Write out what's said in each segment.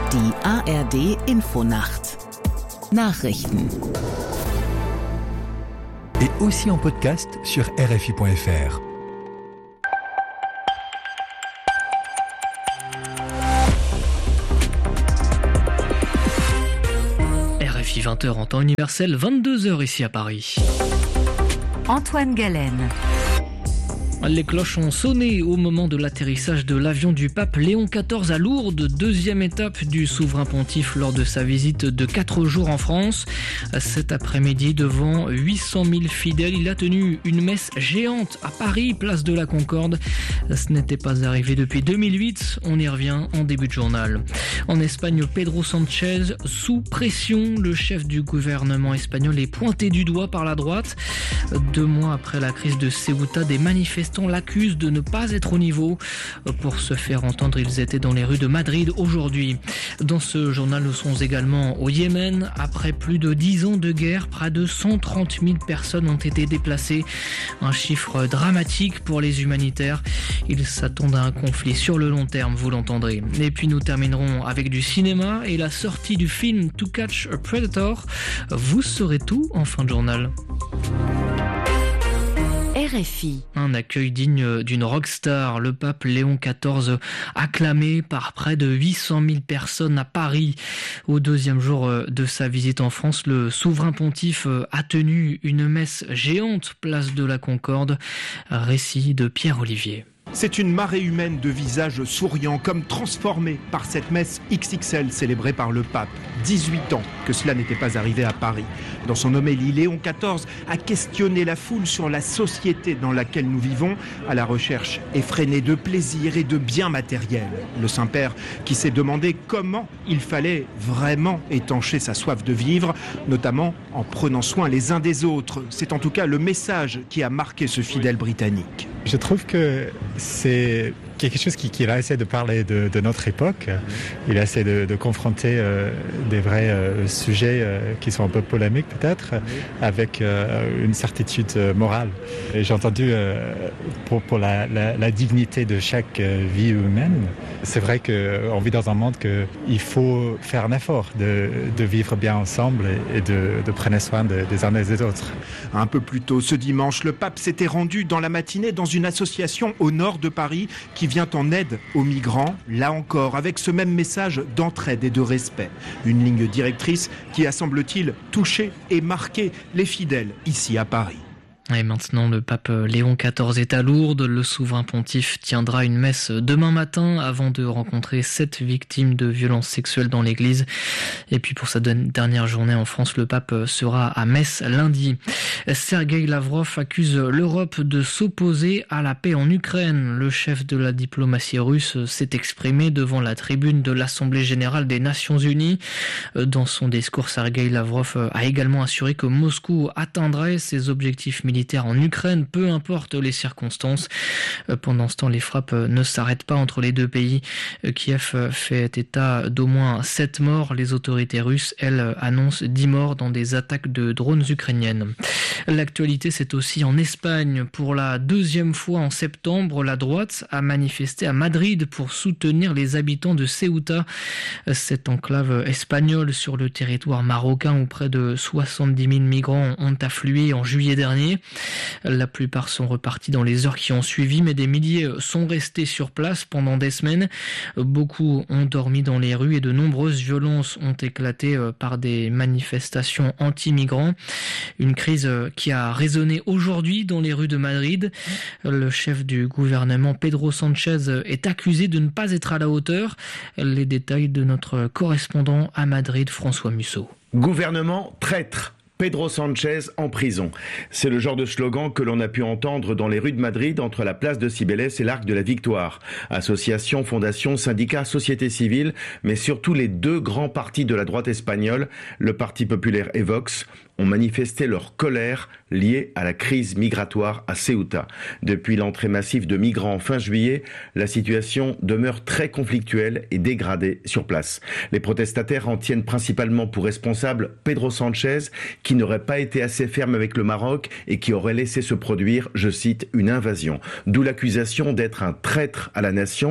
Die ARD Infonacht. Nachrichten. Et aussi en podcast sur RFI.fr. RFI 20h en temps universel, 22h ici à Paris. Antoine Galen. Les cloches ont sonné au moment de l'atterrissage de l'avion du pape Léon XIV à Lourdes, deuxième étape du souverain pontife lors de sa visite de 4 jours en France. Cet après-midi, devant 800 000 fidèles, il a tenu une messe géante à Paris, place de la Concorde. Ce n'était pas arrivé depuis 2008, on y revient en début de journal. En Espagne, Pedro Sánchez sous pression, le chef du gouvernement espagnol est pointé du doigt par la droite. 2 mois après la crise de Ceuta, des manifestants l'accusent de ne pas être au niveau. Pour se faire entendre, ils étaient dans les rues de Madrid aujourd'hui. Dans ce journal, nous sommes également au Yémen. Après plus de 10 ans de guerre, près de 130 000 personnes ont été déplacées. Un chiffre dramatique pour les humanitaires. Ils s'attendent à un conflit sur le long terme, vous l'entendrez. Et puis nous terminerons avec du cinéma et la sortie du film To Catch a Predator. Vous saurez tout en fin de journal. RFI. Un accueil digne d'une rockstar. Le pape Léon XIV acclamé par près de 800 000 personnes à Paris. Au 2e jour de sa visite en France, le souverain pontife a tenu une messe géante, place de la Concorde. Récit de Pierre Olivier. C'est une marée humaine de visages souriants, comme transformés par cette messe XXL célébrée par le pape. 18 ans que cela n'était pas arrivé à Paris. Dans son homélie, Léon XIV a questionné la foule sur la société dans laquelle nous vivons, à la recherche effrénée de plaisir et de biens matériels. Le Saint-Père qui s'est demandé comment il fallait vraiment étancher sa soif de vivre, notamment en prenant soin les uns des autres. C'est en tout cas le message qui a marqué ce fidèle britannique. Je trouve que c'est quelque chose qu'il a essayé de parler de notre époque. Il a essayé de confronter des vrais sujets qui sont un peu polémiques peut-être, avec une certitude morale. Et j'ai entendu pour la dignité de chaque vie humaine. C'est vrai qu'on vit dans un monde qu'il faut faire un effort de vivre bien ensemble et de prendre soin des uns et des autres. Un peu plus tôt ce dimanche, le pape s'était rendu dans la matinée dans une association au nord de Paris qui vient en aide aux migrants, là encore avec ce même message d'entraide et de respect. Une ligne directrice qui a, semble-t-il, touché et marqué les fidèles ici à Paris. Et maintenant, le pape Léon XIV est à Lourdes. Le souverain pontife tiendra une messe demain matin avant de rencontrer 7 victimes de violences sexuelles dans l'église. Et puis pour sa dernière journée en France, le pape sera à Metz lundi. Sergueï Lavrov accuse l'Europe de s'opposer à la paix en Ukraine. Le chef de la diplomatie russe s'est exprimé devant la tribune de l'Assemblée générale des Nations unies. Dans son discours, Sergueï Lavrov a également assuré que Moscou atteindrait ses objectifs militaires en Ukraine, peu importe les circonstances. Pendant ce temps, les frappes ne s'arrêtent pas entre les deux pays. Kiev fait état d'au moins 7 morts. Les autorités russes, elles, annoncent 10 morts dans des attaques de drones ukrainiennes. L'actualité, c'est aussi en Espagne. Pour la 2e fois en septembre, la droite a manifesté à Madrid pour soutenir les habitants de Ceuta, cette enclave espagnole sur le territoire marocain où près de 70 000 migrants ont afflué en juillet dernier. La plupart sont repartis dans les heures qui ont suivi, mais des milliers sont restés sur place pendant des semaines. Beaucoup ont dormi dans les rues et de nombreuses violences ont éclaté par des manifestations anti-migrants. Une crise qui a résonné aujourd'hui dans les rues de Madrid. Le chef du gouvernement, Pedro Sánchez, est accusé de ne pas être à la hauteur. Les détails de notre correspondant à Madrid, François Musso. Gouvernement traître. Pedro Sánchez en prison. C'est le genre de slogan que l'on a pu entendre dans les rues de Madrid entre la place de Cibeles et l'Arc de la Victoire. Associations, fondations, syndicats, sociétés civiles, mais surtout les 2 grands partis de la droite espagnole, le Parti populaire et Vox, ont manifesté leur colère liée à la crise migratoire à Ceuta. Depuis l'entrée massive de migrants fin juillet, la situation demeure très conflictuelle et dégradée sur place. Les protestataires en tiennent principalement pour responsable Pedro Sánchez, qui n'aurait pas été assez ferme avec le Maroc et qui aurait laissé se produire, je cite, une invasion. D'où l'accusation d'être un traître à la nation.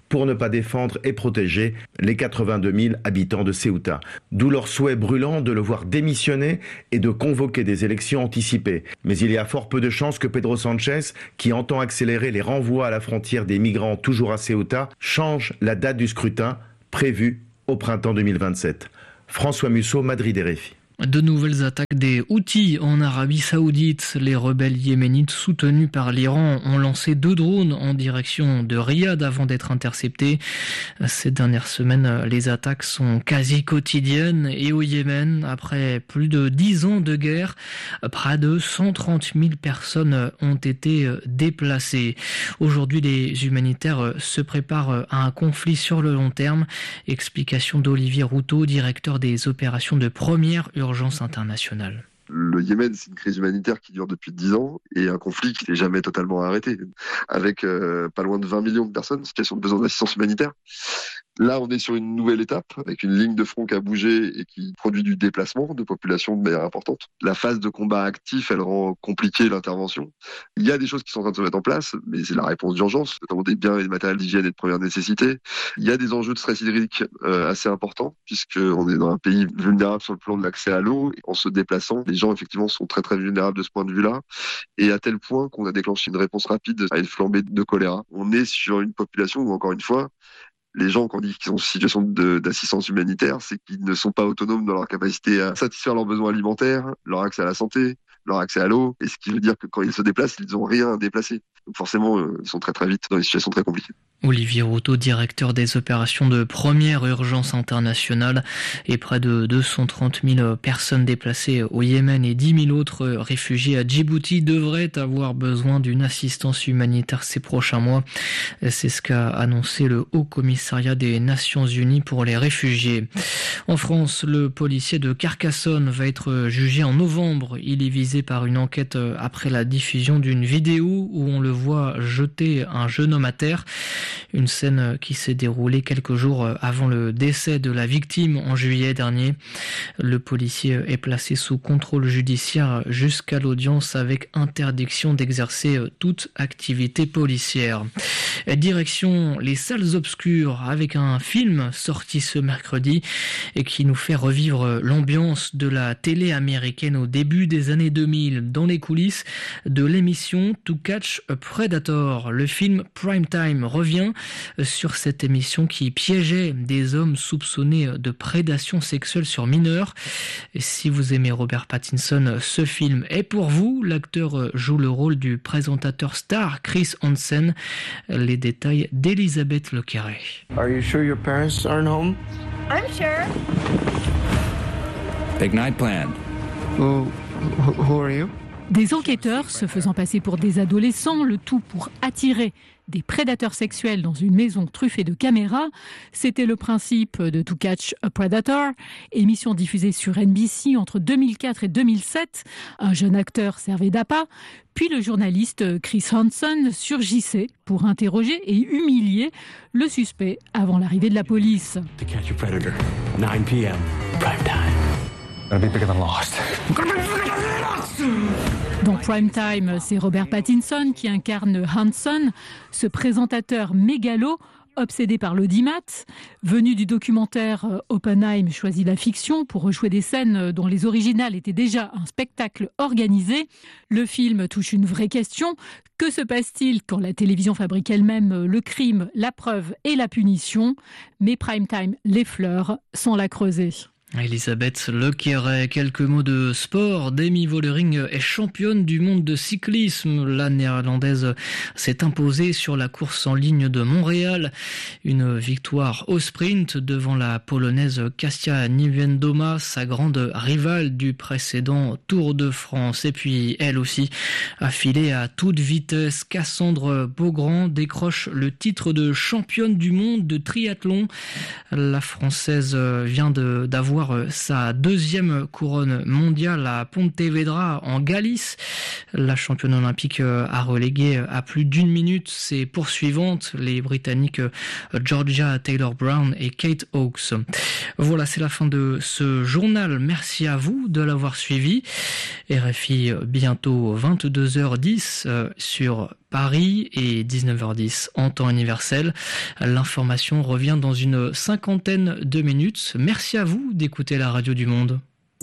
pour ne pas défendre et protéger les 82 000 habitants de Ceuta. D'où leur souhait brûlant de le voir démissionner et de convoquer des élections anticipées. Mais il y a fort peu de chances que Pedro Sánchez, qui entend accélérer les renvois à la frontière des migrants toujours à Ceuta, change la date du scrutin prévu au printemps 2027. François Musso, Madrid, RFI. De nouvelles attaques des Houthis en Arabie Saoudite. Les rebelles yéménites soutenus par l'Iran ont lancé 2 drones en direction de Riyad avant d'être interceptés. Ces dernières semaines, les attaques sont quasi quotidiennes et au Yémen, après plus de 10 ans de guerre, près de 130 000 personnes ont été déplacées. Aujourd'hui, les humanitaires se préparent à un conflit sur le long terme. Explication d'Olivier Routot, directeur des opérations de première urgence internationale. Le Yémen, c'est une crise humanitaire qui dure depuis 10 ans et un conflit qui n'est jamais totalement arrêté, avec pas loin de 20 millions de personnes en situation de besoin d'assistance humanitaire. Là, on est sur une nouvelle étape, avec une ligne de front qui a bougé et qui produit du déplacement de population de manière importante. La phase de combat actif, elle rend compliquée l'intervention. Il y a des choses qui sont en train de se mettre en place, mais c'est la réponse d'urgence, notamment des biens et des matériels d'hygiène et de première nécessité. Il y a des enjeux de stress hydrique assez importants, puisqu'on est dans un pays vulnérable sur le plan de l'accès à l'eau. En se déplaçant, les gens, effectivement, sont très très vulnérables de ce point de vue-là, et à tel point qu'on a déclenché une réponse rapide à une flambée de choléra. On est sur une population où, encore une fois, les gens, quand on dit qu'ils sont en situation d'assistance humanitaire, c'est qu'ils ne sont pas autonomes dans leur capacité à satisfaire leurs besoins alimentaires, leur accès à la santé, leur accès à l'eau, et ce qui veut dire que quand ils se déplacent, ils n'ont rien à déplacer. Donc forcément, ils sont très très vite dans des situations très compliquées. Olivier Routot, directeur des opérations de première urgence internationale, et près de 230 000 personnes déplacées au Yémen et 10 000 autres réfugiés à Djibouti devraient avoir besoin d'une assistance humanitaire ces prochains mois. C'est ce qu'a annoncé le Haut Commissariat des Nations Unies pour les réfugiés. En France, le policier de Carcassonne va être jugé en novembre. Il est visé par une enquête après la diffusion d'une vidéo où on le voit jeter un jeune homme à terre. Une scène qui s'est déroulée quelques jours avant le décès de la victime en juillet dernier. Le policier est placé sous contrôle judiciaire jusqu'à l'audience avec interdiction d'exercer toute activité policière. Direction les salles obscures avec un film sorti ce mercredi et qui nous fait revivre l'ambiance de la télé américaine au début des années 2000 dans les coulisses de l'émission To Catch a Predator. Le film Prime Time revient sur cette émission qui piégeait des hommes soupçonnés de prédation sexuelle sur mineurs. Et si vous aimez Robert Pattinson, ce film est pour vous. L'acteur joue le rôle du présentateur star Chris Hansen. Les détails d'Elisabeth Lequerret. Are you sure your parents aren't home? I'm sure. Big night planned. Who are you? Des enquêteurs se faisant passer pour des adolescents, le tout pour attirer des prédateurs sexuels dans une maison truffée de caméras. C'était le principe de To Catch a Predator, émission diffusée sur NBC entre 2004 et 2007. Un jeune acteur servait d'appât, puis le journaliste Chris Hansen surgissait pour interroger et humilier le suspect avant l'arrivée de la police. To Catch a Predator, 9 p.m. Prime time. Gonna be bigger than Lost. Dans Prime Time, c'est Robert Pattinson qui incarne Hanson, ce présentateur mégalo, obsédé par l'audimat. Venu du documentaire, Oppenheim choisit la fiction pour rejouer des scènes dont les originales étaient déjà un spectacle organisé. Le film touche une vraie question. Que se passe-t-il quand la télévision fabrique elle-même le crime, la preuve et la punition ? Mais Prime Time l'effleure sans la creuser. Elisabeth Lequerret, quelques mots de sport. Demi Vollering est championne du monde de cyclisme. La néerlandaise s'est imposée sur la course en ligne de Montréal. Une victoire au sprint devant la polonaise Kasia Niewiadoma, sa grande rivale du précédent Tour de France. Et puis elle aussi a filé à toute vitesse. Cassandre Beaugrand décroche le titre de championne du monde de triathlon. La Française vient d'avoir voir sa deuxième couronne mondiale à Pontevedra en Galice. La championne olympique a relégué à plus d'1 minute ses poursuivantes, les Britanniques Georgia Taylor-Brown et Kate Hawkes. Voilà, c'est la fin de ce journal. Merci à vous de l'avoir suivi. RFI bientôt 22h10 sur Paris et 19h10 en temps universel. L'information revient dans une 50aine de minutes. Merci à vous d'écouter la radio du monde.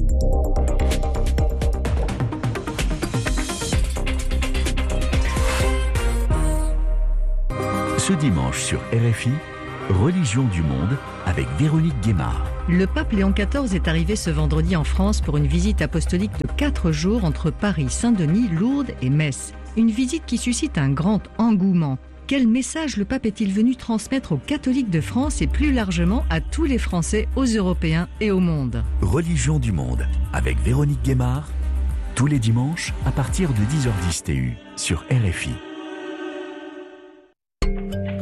Ce dimanche sur RFI, Religion du monde avec Véronique Guémard. Le pape Léon XIV est arrivé ce vendredi en France pour une visite apostolique de 4 jours entre Paris, Saint-Denis, Lourdes et Metz. Une visite qui suscite un grand engouement. Quel message le pape est-il venu transmettre aux catholiques de France et plus largement à tous les Français, aux Européens et au monde? Religion du monde avec Véronique Guémard, tous les dimanches à partir de 10h10 TU sur RFI.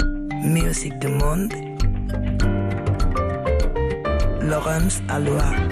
Musique du monde. Laurence Aloha.